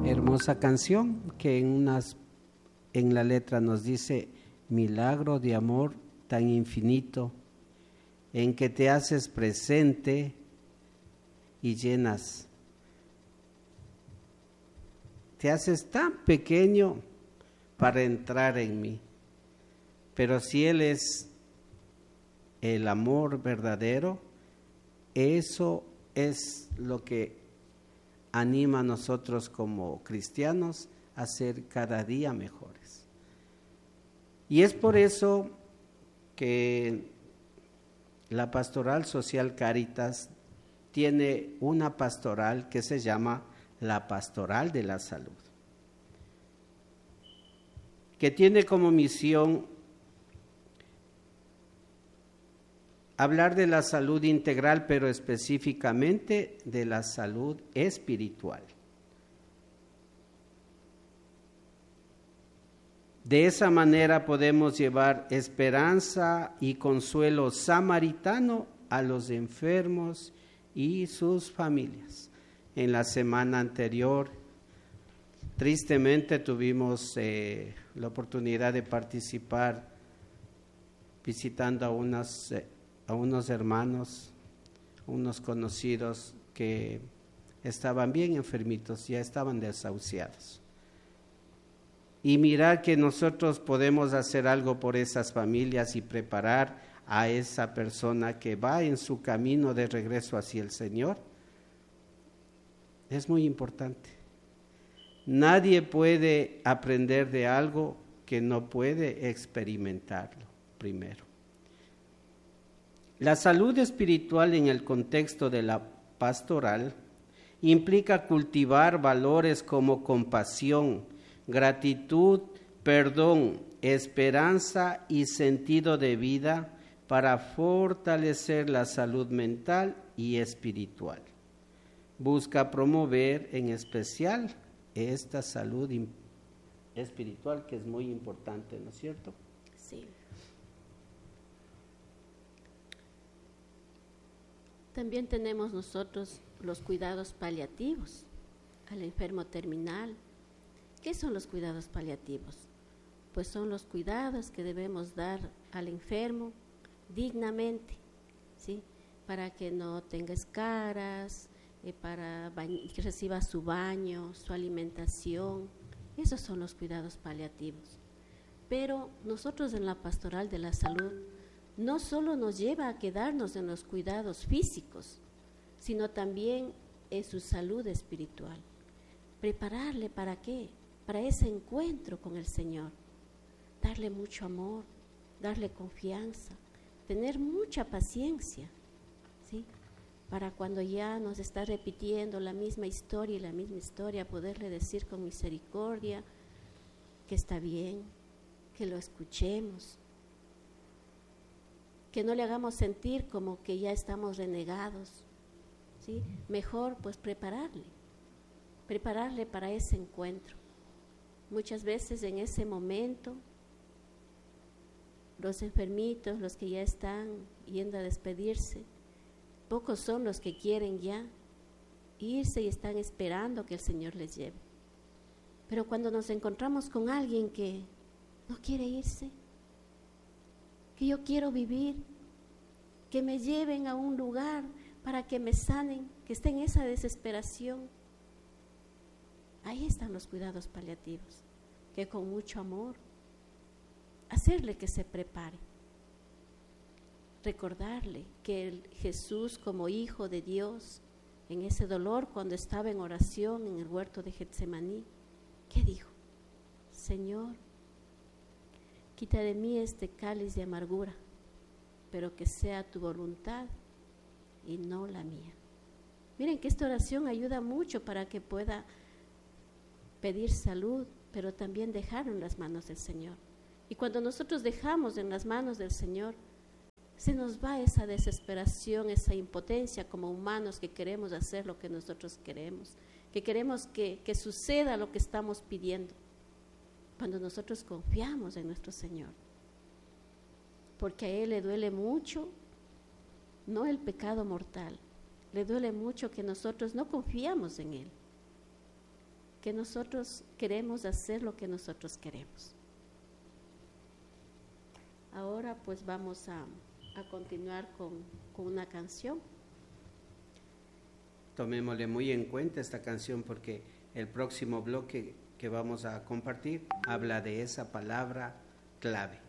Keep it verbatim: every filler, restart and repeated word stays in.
hermosa canción que en, unas, en la letra nos dice: milagro de amor tan infinito, en que te haces presente y llenas. Te haces tan pequeño para entrar en mí. Pero si Él es el amor verdadero, eso es lo que anima a nosotros como cristianos a ser cada día mejores. Y es por eso que la Pastoral Social Cáritas tiene una pastoral que se llama la Pastoral de la Salud, que tiene como misión hablar de la salud integral, pero específicamente de la salud espiritual. De esa manera podemos llevar esperanza y consuelo samaritano a los enfermos y sus familias. En la semana anterior, tristemente, tuvimos eh, la oportunidad de participar visitando a, unas, eh, a unos hermanos, unos conocidos que estaban bien enfermitos, ya estaban desahuciados. Y mirar que nosotros podemos hacer algo por esas familias y preparar a esa persona que va en su camino de regreso hacia el Señor, es muy importante. Nadie puede aprender de algo que no puede experimentarlo primero. La salud espiritual en el contexto de la pastoral implica cultivar valores como compasión, gratitud, perdón, esperanza y sentido de vida para fortalecer la salud mental y espiritual. Busca promover en especial esta salud espiritual, que es muy importante, ¿no es cierto? Sí. También tenemos nosotros los cuidados paliativos al enfermo terminal. ¿Qué son los cuidados paliativos? Pues son los cuidados que debemos dar al enfermo dignamente, ¿sí? Para que no tenga escaras, eh, para que reciba su baño, su alimentación. Esos son los cuidados paliativos. Pero nosotros en la Pastoral de la Salud no solo nos lleva a quedarnos en los cuidados físicos, sino también en su salud espiritual. ¿Prepararle para qué? Para ese encuentro con el Señor. Darle mucho amor, darle confianza, tener mucha paciencia, ¿sí? Para cuando ya nos está repitiendo la misma historia y la misma historia, poderle decir con misericordia que está bien, que lo escuchemos, que no le hagamos sentir como que ya estamos renegados, ¿sí? Mejor pues prepararle, prepararle para ese encuentro. Muchas veces en ese momento, los enfermitos, los que ya están yendo a despedirse, pocos son los que quieren ya irse y están esperando que el Señor les lleve. Pero cuando nos encontramos con alguien que no quiere irse, que yo quiero vivir, que me lleven a un lugar para que me sanen, que esté en esa desesperación, ahí están los cuidados paliativos, que con mucho amor, hacerle que se prepare, recordarle que el Jesús como Hijo de Dios, en ese dolor cuando estaba en oración en el huerto de Getsemaní, ¿qué dijo? Señor, quita de mí este cáliz de amargura, pero que sea tu voluntad y no la mía. Miren que esta oración ayuda mucho para que pueda pedir salud, pero también dejarlo en las manos del Señor. Y cuando nosotros dejamos en las manos del Señor, se nos va esa desesperación, esa impotencia como humanos que queremos hacer lo que nosotros queremos, que queremos que, que suceda lo que estamos pidiendo. Cuando nosotros confiamos en nuestro Señor, porque a Él le duele mucho, no el pecado mortal, le duele mucho que nosotros no confiamos en Él. que nosotros queremos hacer lo que nosotros queremos. Ahora pues vamos a, a continuar con, con una canción. Tomémosle muy en cuenta esta canción porque el próximo bloque que vamos a compartir habla de esa palabra clave.